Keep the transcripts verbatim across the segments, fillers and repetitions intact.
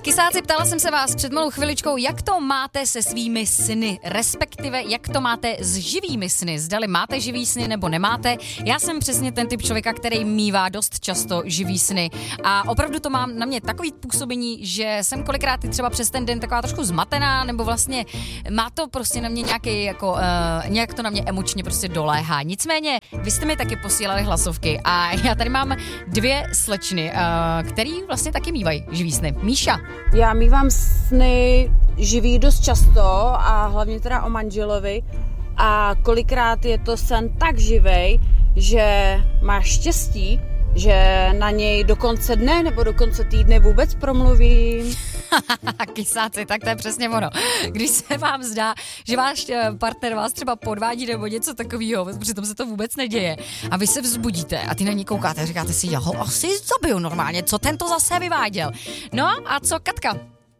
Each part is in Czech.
Kysáci, ptala jsem se vás před malou chviličkou, jak to máte se svými sny, respektive jak to máte s živými sny. Zdali máte živý sny nebo nemáte. Já jsem přesně ten typ člověka, který mívá dost často živý sny a opravdu to mám na mě takový působení, že jsem kolikrát i třeba přes ten den taková trošku zmatená, nebo vlastně má to prostě na mě nějaký jako, uh, nějak to na mě emočně prostě doléhá. Nicméně, vy jste mi taky posílali hlasovky a já tady mám dvě slečny, uh, který vlastně taky mívají živý sny. Míša. Já mívám sny živý dost často a hlavně teda o manželovi a kolikrát je to sen tak živej, že máš štěstí, že na něj do konce dne nebo do konce týdne vůbec promluvím. Kysáci, tak to je přesně ono. Když se vám zdá, že váš partner vás třeba podvádí nebo něco takového, přitom se to vůbec neděje a vy se vzbudíte a ty na ní koukáte a říkáte si, já ho asi zabiju normálně, co ten to zase vyváděl. No a co Katka?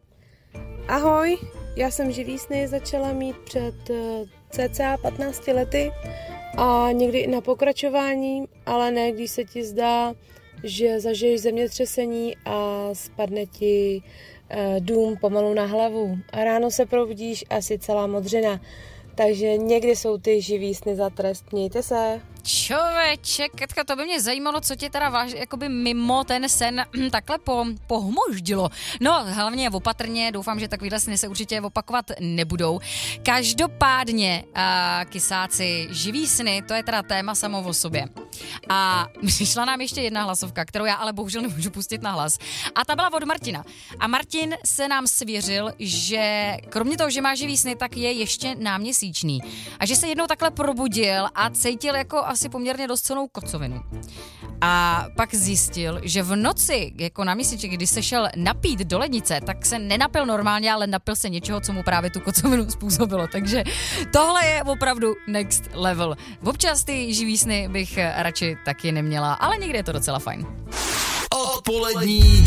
Ahoj, já jsem živý sny začala mít před cca patnácti lety a někdy i na pokračování, ale ne, když se ti zdá, že zažiješ zemětřesení a spadne ti e, dům pomalu na hlavu a ráno se probudíš asi celá modřina. Takže někdy jsou ty živý sny za trest. Mějte se. Čověče, Katka, to by mě zajímalo, co tě teda váž, jakoby mimo ten sen takhle po, pohmoždilo. No, hlavně opatrně, doufám, že takovýhle sny se určitě opakovat nebudou. Každopádně, uh, Kysáci, živý sny, to je teda téma samo o sobě. A přišla nám ještě jedna hlasovka, kterou já ale bohužel nemůžu pustit na hlas. A ta byla od Martina. A Martin se nám svěřil, že kromě toho, že má živý sny, tak je ještě náměsíčný. A že se jednou takhle probudil a cítil jako asi poměrně dost silnou kocovinu. A pak zjistil, že v noci, jako na měsíček, kdy se šel napít do lednice, tak se nenapil normálně, ale napil se něčeho, co mu právě tu kocovinu způsobilo. Takže tohle je opravdu next level. Občas ty živý sny bych radši taky neměla, ale někdy je to docela fajn. Odpolední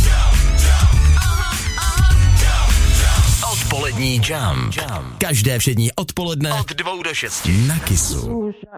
Odpolední jam. Každé všední odpoledne od dvou do šesti na Kissu.